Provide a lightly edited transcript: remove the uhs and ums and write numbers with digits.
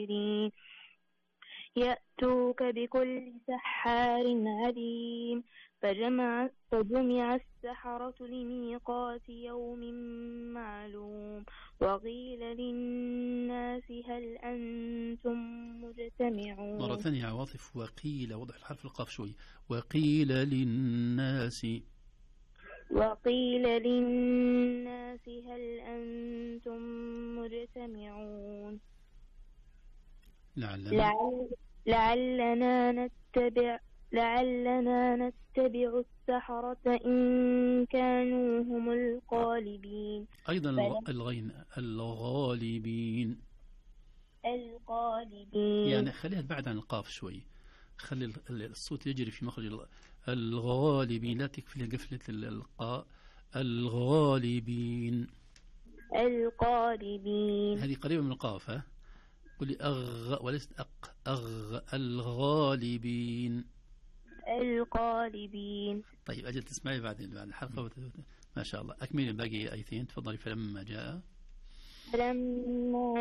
منذرين يأتوك بكل سحار عليم فجمع السحرة لميقات يوم معلوم وقيل للناس هل أنتم مجتمعون. مرة ثانية عواطف. وقيل، وضع الحرف القاف شوي. وقيل للناس هل أنتم مجتمعون. لعلنا نتبع السحرة إن كانوا هم الغالبين. أيضا الغين الغالبين يعني خليها بعد عن القاف شوي، خلي الصوت يجري في مخرج الغالبين، لا تكفل قفلة القاء. الغالبين هذه قريبة من القاف. ها قولي وليست الغالبين. طيب أجل تسمعي بعد الحلقة. ما شاء الله. أكمل باقي آيتين تفضلي. فلما